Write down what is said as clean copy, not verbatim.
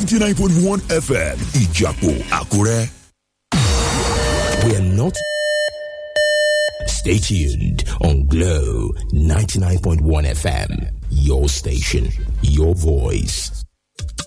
99.1 FM, Ijapo, Akure. We're not. Stay tuned on Glow 99.1 FM, your station, your voice.